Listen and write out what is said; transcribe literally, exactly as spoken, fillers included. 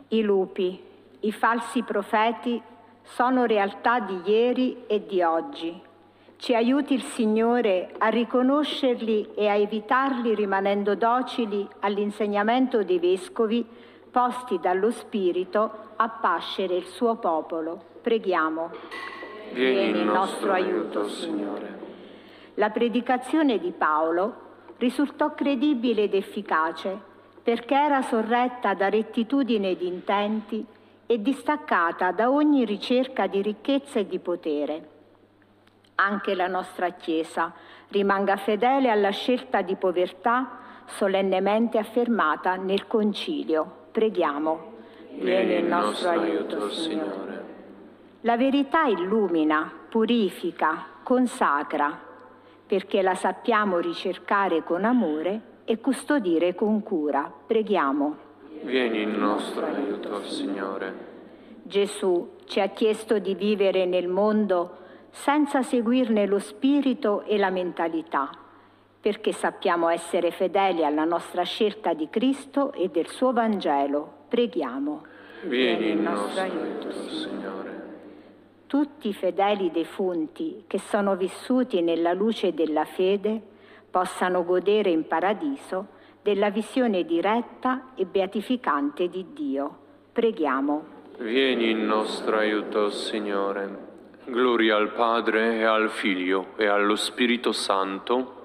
I lupi, i falsi profeti sono realtà di ieri e di oggi. Ci aiuti il Signore a riconoscerli e a evitarli rimanendo docili all'insegnamento dei vescovi posti dallo Spirito a pascere il suo popolo. Preghiamo. Vieni in nostro aiuto, Signore. La predicazione di Paolo risultò credibile ed efficace perché era sorretta da rettitudine di intenti e distaccata da ogni ricerca di ricchezza e di potere. Anche la nostra Chiesa rimanga fedele alla scelta di povertà solennemente affermata nel Concilio. Preghiamo. Vieni in nostro aiuto, Signore. La verità illumina, purifica, consacra, perché la sappiamo ricercare con amore e custodire con cura. Preghiamo. Vieni in nostro aiuto, Signore. Gesù ci ha chiesto di vivere nel mondo senza seguirne lo spirito e la mentalità, perché sappiamo essere fedeli alla nostra scelta di Cristo e del suo Vangelo. Preghiamo. Vieni in nostro aiuto, Signore. Tutti i fedeli defunti che sono vissuti nella luce della fede possano godere in paradiso della visione diretta e beatificante di Dio. Preghiamo. Vieni in nostro aiuto, Signore. Gloria al Padre e al Figlio e allo Spirito Santo,